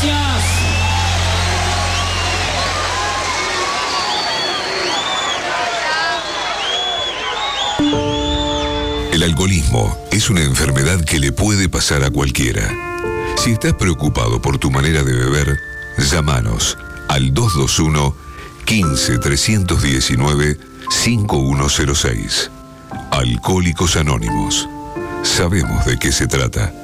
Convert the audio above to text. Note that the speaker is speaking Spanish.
gracias. El alcoholismo es una enfermedad que le puede pasar a cualquiera. Si estás preocupado por tu manera de beber, llámanos al 221 15 319 5106. Alcohólicos Anónimos. Sabemos de qué se trata.